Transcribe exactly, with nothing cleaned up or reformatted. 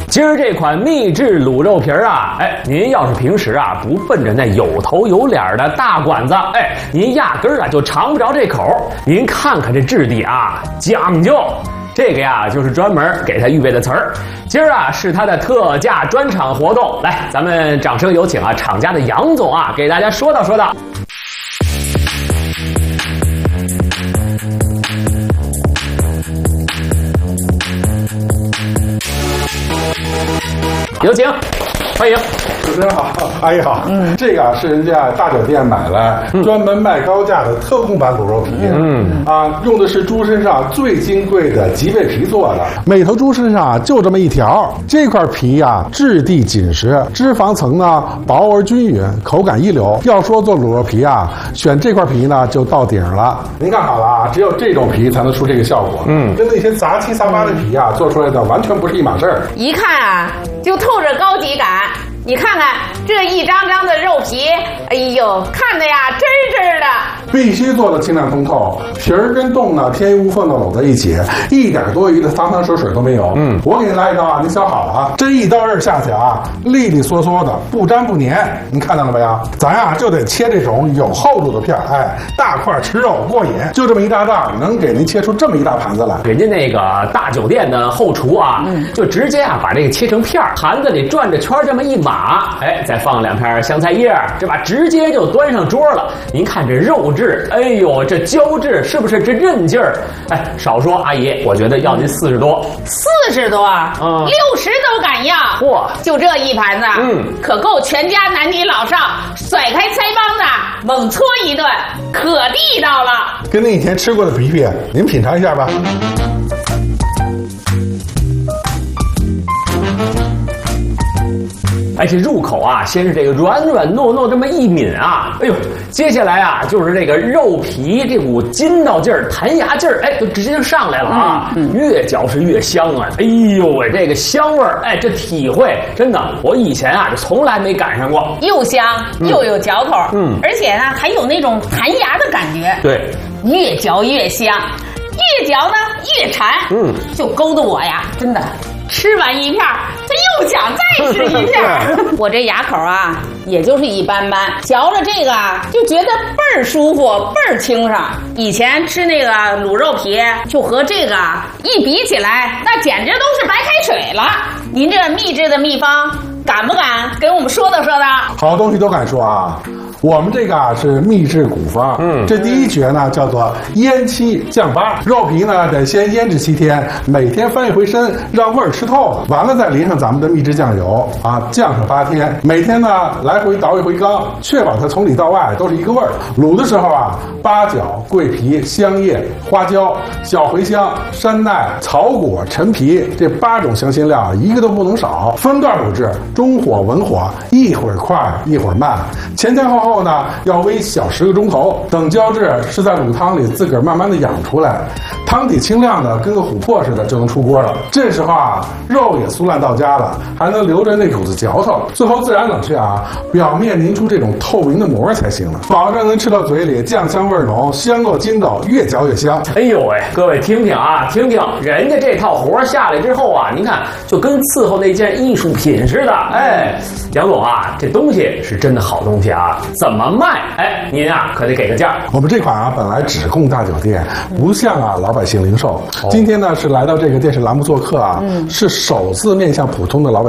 今儿这款秘制卤肉皮儿啊，哎，您要是平时啊不奔着那有头有脸的大馆子，哎，您压根儿啊就尝不着这口。您看看这质地啊，讲究。这个呀，就是专门给他预备的词儿。今儿啊是他的特价专场活动，来，咱们掌声有请啊，厂家的杨总啊，给大家说道说道。有请，欢迎。 主持人好，阿姨好。嗯，这个啊是人家大酒店买来，嗯、专门卖高价的特供版卤肉皮。嗯啊，用的是猪身上最金贵的脊背皮做的，每头猪身上就这么一条。这块皮呀、啊，质地紧实，脂肪层呢薄而均匀，口感一流。要说做卤肉皮啊，选这块皮呢就到顶了。您看好了啊，只有这种皮才能出这个效果。嗯，跟那些杂七杂八的皮啊，做出来的完全不是一码事儿。 一看啊，就透着高级感。你看看这一张张的肉皮，哎呦，看的呀真真的。 必须做的清亮通透，皮儿跟冻呢天衣无缝的搂在一起，一点多余的汤汤水水都没有。嗯，我给您来一刀啊，您想好了啊，这一刀刃下去啊，利利索索的，不粘不粘。您看到了没有？咱呀、啊、就得切这种有厚度的片儿，哎，大块吃肉过瘾。就这么一大袋，能给您切出这么一大盘子来。 人家那个大酒店的后厨啊，嗯、就直接啊把这个切成片儿，盘子里转着圈这么一码，哎，再放两片香菜叶，这把直接就端上桌了。您看这肉质，哎呦，这胶质是不是这韧劲儿？哎，少说阿姨，我觉得要您四十多， 四十多，嗯，六十都敢要。 嚯， 就这一盘子，嗯，可够全家男女老少甩开腮帮子猛搓一顿，可地道了。 跟您以前吃过的皮皮，您品尝一下吧。 哎，这入口啊，先是这个软软糯糯这么一抿啊，哎呦，接下来啊就是这个肉皮这股筋道劲儿、弹牙劲儿，哎，就直接就上来了啊，嗯嗯、越嚼是越香啊，哎呦喂，这个香味儿，哎，这体会真的，我以前啊就从来没赶上过， 又香又有嚼头，嗯，而且呢还有那种弹牙的感觉， 对， 越嚼越香，越嚼呢越馋，嗯，就勾搭我呀，真的。吃完一片，他又想再吃一片。我这牙口啊，也就是一般般，嚼着这个啊，就觉得倍儿舒服，倍儿清爽。以前吃那个卤肉皮，就和这个一比起来，那简直都是白开水了。您这秘制的秘方，敢不敢给我们说道说道？ 好东西都敢说啊。我们这个啊是秘制古方，嗯，这第一诀呢叫做腌七降八，肉皮呢得先腌制七天，每天翻一回身，让味儿吃透了，完了再淋上咱们的秘制酱油啊，酱上八天，每天呢来回倒一回缸，确保它从里到外都是一个味儿。卤的时候啊，八角、桂皮、香叶、花椒、小茴香、山奈、草果、陈皮这八种香辛料一个都不能少，分段卤制，中火文火，一会儿快一会儿慢，前前后后。后呢，要煨小十个钟头，等胶质是在卤汤里自个儿慢慢的养出来，汤底清亮的跟个琥珀似的就能出锅了。这时候啊，肉也酥烂到家了，还能留着那股子嚼头，最后自然冷却啊，表面凝出这种透明的膜才行了，保证能吃到嘴里酱香味浓，香够筋道，越嚼越香。 哎呦喂，各位听听啊，听听人家这套活下来之后啊，您看就跟伺候那件艺术品似的。哎，杨总啊，这东西是真的好东西啊。怎么卖？哎，您啊可得给个价。 我们这款啊本来只供大酒店，不像啊老百姓零售。哦、今天呢是来到这个电视栏目做客啊，嗯、是首次面向普通的老百姓。